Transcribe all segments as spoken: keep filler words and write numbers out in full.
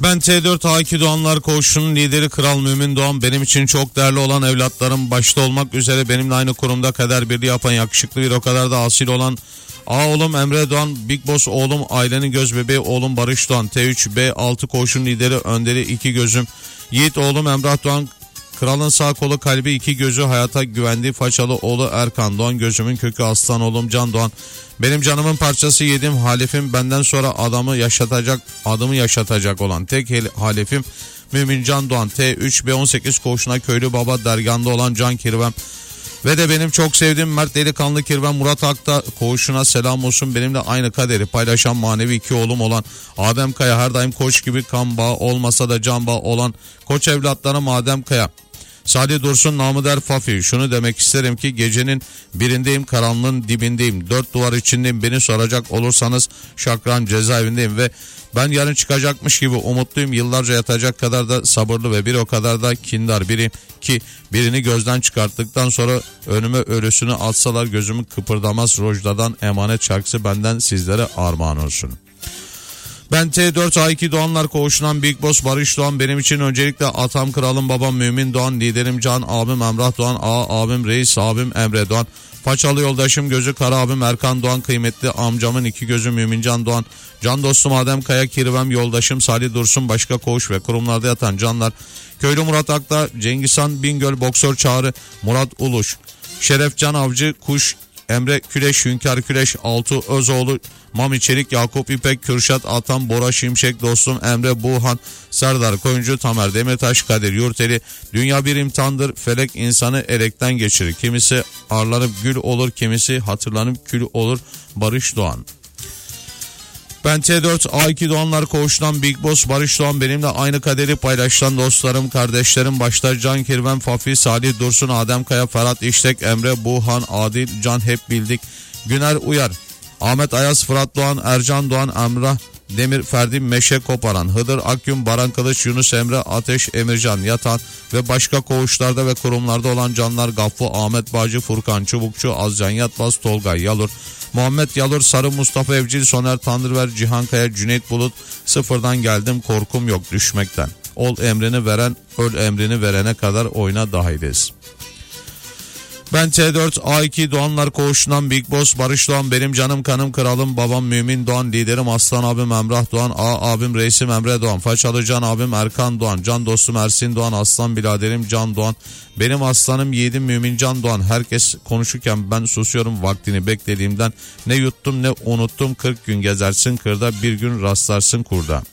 Ben T dört A iki Doğanlar Koğuşu'nun lideri Kral Mümin Doğan. Benim için çok değerli olan evlatlarım başta olmak üzere benimle aynı kurumda kader birliği yapan yakışıklı bir o kadar da asil olan A oğlum Emre Doğan, Big Boss oğlum, ailenin göz bebeği oğlum Barış Doğan, T üç B altı koğuşun lideri önderi iki gözüm Yiğit oğlum Emrah Doğan, kralın sağ kolu kalbi iki gözü, hayata güvendiği façalı oğlu Erkan Doğan, gözümün kökü aslan oğlum Can Doğan. Benim canımın parçası yedim halifim, benden sonra adamı yaşatacak adımı yaşatacak olan tek halifim Mümin Can Doğan. T üç B on sekiz koğuşuna köylü baba derganda olan Can Kirvem. Ve de benim çok sevdiğim Mert delikanlı Kirven Murat Akta koğuşuna selam olsun. Benimle aynı kaderi paylaşan manevi iki oğlum olan Adem Kaya, her daim koç gibi kan bağı olmasa da can bağı olan koç evlatlarım Adem Kaya, Salih Dursun namı der Fafi. Şunu demek isterim ki gecenin birindeyim, karanlığın dibindeyim, dört duvar içindeyim. Beni soracak olursanız Şakran cezaevindeyim ve ben yarın çıkacakmış gibi umutluyum. Yıllarca yatacak kadar da sabırlı ve bir o kadar da kindar biriyim ki birini gözden çıkarttıktan sonra önüme ölüsünü atsalar gözümü kıpırdamaz. Rojdadan emanet şarkısı benden sizlere armağan olsun. Ben T dört A iki Doğanlar Koğuşu'ndan Big Boss Barış Doğan. Benim için öncelikle atam kralım babam Mümin Doğan, liderim Can, abim Emrah Doğan, A abim Reis, abim Emre Doğan, façalı yoldaşım gözü kara abim Erkan Doğan, kıymetli amcamın iki gözü Mümin Can Doğan, can dostum Adem Kaya Kirvem, yoldaşım Salih Dursun, başka koğuş ve kurumlarda yatan canlar, köylü Murat Akta, Cengizhan Bingöl, boksör Çağrı, Murat Uluş, Şeref Can Avcı, Kuş, Emre Küleş, Hünkar Küleş, Altu Özoğlu, Mami Çelik, Yakup İpek, Kürşat Atan, Bora Şimşek, dostum Emre Buğhan, Serdar Koyuncu, Tamer Demirtaş, Kadir Yurteli. Dünya bir imtihandır, felek insanı elekten geçirir. Kimisi arlanıp gül olur, kimisi hatırlanıp kül olur. Barış Doğan. Ben T dört A iki Doğanlar Koğuşu'ndan Big Boss Barış Doğan. Benimle aynı kaderi paylaşan dostlarım, kardeşlerim başta Can Kirven, Fafi, Salih Dursun, Adem Kaya, Ferhat İştek, Emre Buğhan, Adil Can hep bildik, Güner Uyar, Ahmet Ayaz, Fırat Doğan, Ercan Doğan, Emrah Demir, Ferdi Meşe Koparan, Hıdır Akgün, Baran Kılıç, Yunus Emre Ateş, Emircan Yatan ve başka koğuşlarda ve kurumlarda olan canlar Gaffı, Ahmet Bağcı, Furkan Çubukçu, Azcan Yatmaz, Tolgay Yalur, Muhammed Yalur, Sarı Mustafa Evcil, Soner Tanrıver, Cihan Kaya, Cüneyt Bulut. Sıfırdan geldim, korkum yok düşmekten. Ol emrini veren, öl emrini verene kadar oyna dahiliz. Ben T dört A iki Doğanlar Koğuşu'ndan Big Boss Barış Doğan. Benim canım kanım kralım babam Mümin Doğan, liderim Aslan abim Emrah Doğan, A abim Reisim Emre Doğan, façalı can abim Erkan Doğan, can dostum Ersin Doğan, aslan biraderim Can Doğan, benim aslanım yiğidim Mümin Can Doğan. Herkes konuşurken ben susuyorum, vaktini beklediğimden ne yuttum ne unuttum. Kırk gün gezersin kırda, bir gün rastlarsın kurda.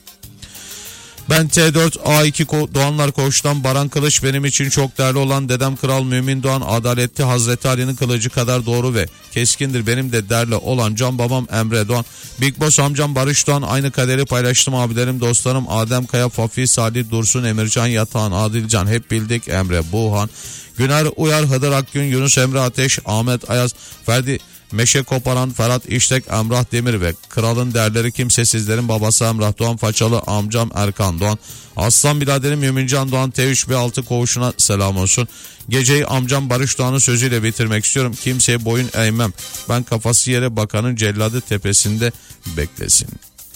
Ben T dört A iki Doğanlar Koğuşu'ndan Baran Kılıç. Benim için çok değerli olan dedem Kral Mümin Doğan, adaletli Hazreti Ali'nin kılıcı kadar doğru ve keskindir. Benim de değerli olan can babam Emre Doğan, Big Boss amcam Barış Doğan. Aynı kaderi paylaştım abilerim, dostlarım Adem Kaya, Fafi, Salih Dursun, Emircan Yatağan, Adilcan hep bildik, Emre Buğhan, Güner Uyar, Hıdır Akgün, Yunus Emre Ateş, Ahmet Ayaz, Ferdi Meşe Koparan, Ferhat İştek, Emrah Demir ve kralın değerleri kimsesizlerin babası Emrah Doğan, façalı amcam Erkan Doğan, aslan biraderim Mümincan Doğan. T üç B altı koğuşuna selam olsun. Geceyi amcam Barış Doğan'ın sözüyle bitirmek istiyorum. Kimseye boyun eğmem, ben kafası yere bakanın celladı tepesinde beklesin.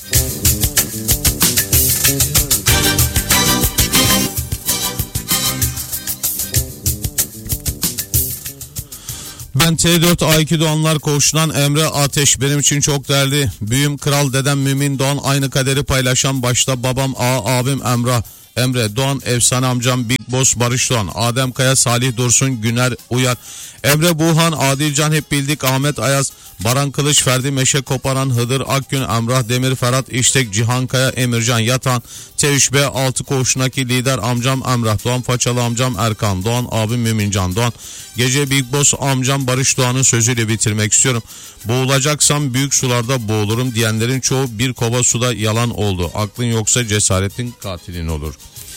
Ben T dört A iki Doğanlar Koğuşu'ndan Emre Ateş. Benim için çok değerli büyüm kral dedem Mümin Doğan, aynı kaderi paylaşan başta babam A abim Emrah Emre Doğan, efsane amcam Big Boss Barış Doğan, Adem Kaya, Salih Dursun, Güner Uyar, Emre Buğhan, Adilcan hep bildik, Ahmet Ayaz, Baran Kılıç, Ferdi Meşe Koparan, Hıdır Akgün, Emrah Demir, Ferhat İştek, Cihan Kaya, Emircan Yatan. T üç B altı koğuşundaki lider amcam Emrah Doğan, façalı amcam Erkan Doğan, abim Mümincan Doğan. Gece Big Boss amcam Barış Doğan'ın sözüyle bitirmek istiyorum. Boğulacaksam büyük sularda boğulurum diyenlerin çoğu bir kova suda yalan oldu. Aklın yoksa cesaretin katilin olur.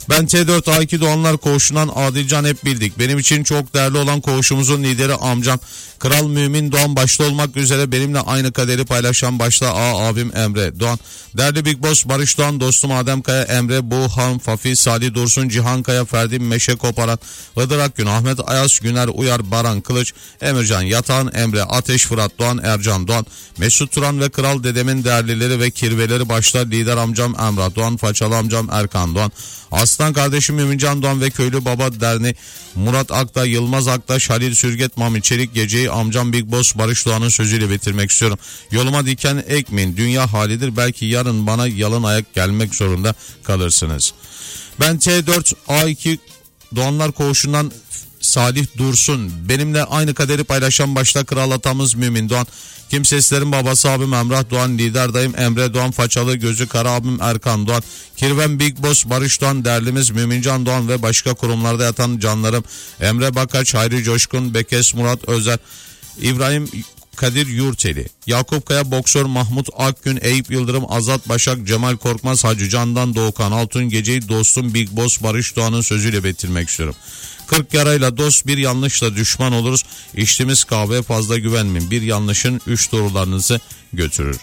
Ben T dört A iki Doğanlar Koğuşu'ndan Adilcan hep bildik. Benim için çok değerli olan koğuşumuzun lideri amcam Kral Mümin Doğan başta olmak üzere benimle aynı kaderi paylaşan başta A abim Emre Doğan. Değerli Big Boss Barış Doğan, dostum Adem Kaya, Emre Buğhan, Fafi, Salih Dursun, Cihan Kaya, Ferdi Meşe Koparan, Hıdır Akgün, Ahmet Ayas, Güner Uyar, Baran Kılıç, Emircan Yatağan, Emre Ateş, Fırat Doğan, Ercan Doğan, Mesut Turan ve Kral dedemin değerlileri ve kirveleri başta lider amcam Emrah Doğan, Façalı amcam Erkan Doğan, Aslan kardeşim Mümincan Doğan ve Köylü Baba Derneği Murat Akta, Yılmaz Aktaş, Halil Sürget, Mami Çelik, geceyi amcam Big Boss Barış Doğan'ın sözüyle bitirmek istiyorum. Yoluma diken ekmeyin, dünya halidir, belki yarın bana yalın ayak gelmek zorunda kalırsınız. Ben T dört A iki Doğanlar Koğuşu'ndan Salih Dursun, benimle aynı kaderi paylaşan başta kral atamız Mümin Doğan, kimsesizlerin babası abim Emrah Doğan, lider dayım Emre Doğan, Façalı gözü kara abim Erkan Doğan, Kirven Big Boss Barış Doğan, değerlimiz Mümincan Doğan ve başka kurumlarda yatan canlarım Emre Bakaç, Hayri Coşkun, Bekes Murat Özer, İbrahim Kadir Yurteli, Yakup Kaya, Boksör Mahmut Akgün, Eyüp Yıldırım, Azat Başak, Cemal Korkmaz, Hacı Candan, Doğukan Altun, geceyi dostum Big Boss Barış Doğan'ın sözüyle bitirmek istiyorum. kırk yarayla dost, bir yanlışla düşman oluruz. İçtiğimiz kahveye fazla güvenmeyin. Bir yanlışın üç doğrularınızı götürür.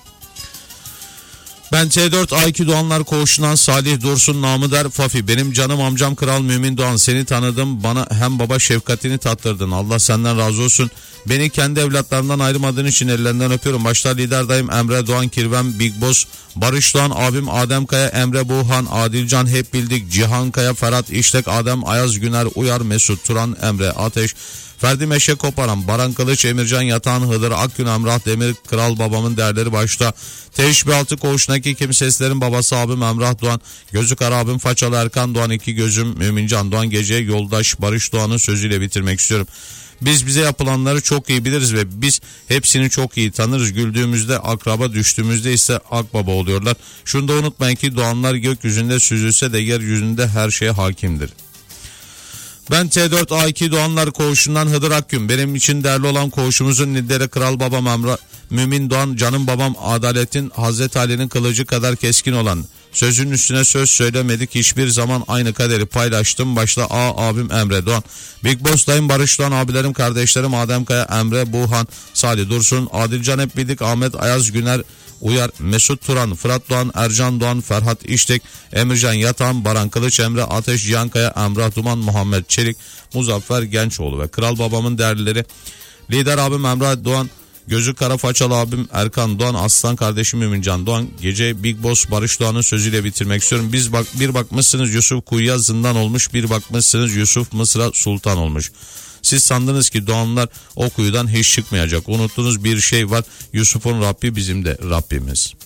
Ben T dört A iki Doğanlar Koğuşu'ndan Salih Dursun, namı der Fafi. Benim canım amcam Kral Mümin Doğan. Seni tanıdım, bana hem baba şefkatini tattırdın. Allah senden razı olsun. Beni kendi evlatlarımdan ayırmadığın için ellerinden öpüyorum. Başta lider dayım Emre Doğan, Kirven Big Boss Barış Doğan, abim Adem Kaya, Emre Buğhan, Adilcan hep bildik, Cihan Kaya, Ferhat İştek, Adem Ayaz, Güner Uyar, Mesut Turan, Emre Ateş, Ferdi Meşe Koparan, Baran Kılıç, Emircan Yatağan, Hıdır Akgün, Emrah Demir, Kral babamın değerleri başta T üç bir altı Koğuşu'ndaki kimsesizlerin babası abim Emrah Doğan, gözü kara abim Façalı Erkan Doğan, iki gözüm Mümincan Doğan, geceye yoldaş Barış Doğan'ın sözüyle bitirmek istiyorum. Biz bize yapılanları çok iyi biliriz ve biz hepsini çok iyi tanırız. Güldüğümüzde akraba, düştüğümüzde ise akbaba oluyorlar. Şunu da unutmayın ki doğanlar gökyüzünde süzülse de yeryüzünde her şeye hakimdir. Ben T dört A iki Doğanlar Koğuşu'ndan Hıdır Akgün. Benim için değerli olan koğuşumuzun lideri Kral Babam Emrah Mümin Doğan, canım babam Adalet'in Hazreti Ali'nin kılıcı kadar keskin olan, sözün üstüne söz söylemedik, hiçbir zaman aynı kaderi paylaştım. Başta A abim Emre Doğan, Big Boss dayım Barış Doğan, abilerim kardeşlerim Adem Kaya, Emre Buğhan, Salih Dursun, Adilcan hep bildik, Ahmet Ayaz, Güner Uyar, Mesut Turan, Fırat Doğan, Ercan Doğan, Ferhat İştek, Emircan Yatan, Baran Kılıç, Emre Ateş, Cihan Kaya, Emrah Duman, Muhammed Çelik, Muzaffer Gençoğlu ve Kral babamın değerlileri lider abim Emrah Doğan, gözü kara Façalı abim Erkan Doğan, aslan kardeşim Mümincan Doğan, gece Big Boss Barış Doğan'ın sözüyle bitirmek istiyorum. Biz bak bir bakmışsınız Yusuf kuyuya zindan olmuş, bir bakmışsınız Yusuf Mısır'a sultan olmuş. Siz sandınız ki doğanlar o kuyudan hiç çıkmayacak. Unuttuğunuz bir şey var, Yusuf'un Rabbi bizim de Rabbimiz.